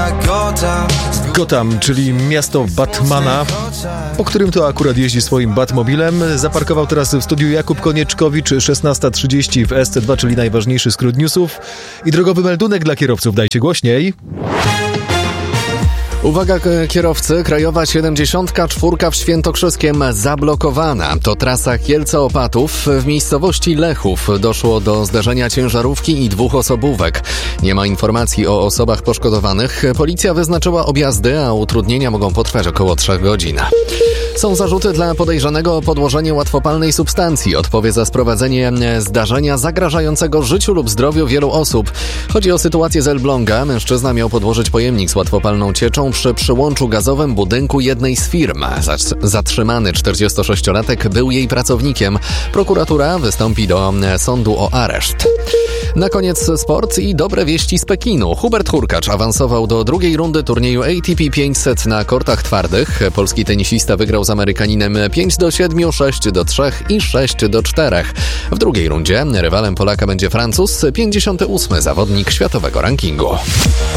Gotham, czyli miasto Batmana, po którym to akurat jeździ swoim Batmobilem. Zaparkował teraz w studiu Jakub Konieczkowicz, 16:30 w SC2, czyli najważniejszy skrót newsów. I drogowy meldunek dla kierowców, dajcie głośniej. Uwaga kierowcy, krajowa 74 w Świętokrzyskiem zablokowana. To trasa Kielce-Opatów. W miejscowości Lechów doszło do zdarzenia ciężarówki i 2 osobówek. Nie ma informacji o osobach poszkodowanych. Policja wyznaczyła objazdy, a utrudnienia mogą potrwać około 3 godzin. Są zarzuty dla podejrzanego o podłożenie łatwopalnej substancji. Odpowie za sprowadzenie zdarzenia zagrażającego życiu lub zdrowiu wielu osób. Chodzi o sytuację z Elbląga. Mężczyzna miał podłożyć pojemnik z łatwopalną cieczą przy przyłączu gazowym budynku jednej z firm. Zatrzymany 46-latek był jej pracownikiem. Prokuratura wystąpi do sądu o areszt. Na koniec sport i dobre wieści z Pekinu. Hubert Hurkacz awansował do drugiej rundy turnieju ATP 500 na kortach twardych. Polski tenisista wygrał z Amerykaninem 5-7, 6-3 i 6-4. W drugiej rundzie rywalem Polaka będzie Francuz, 58. zawodnik światowego rankingu.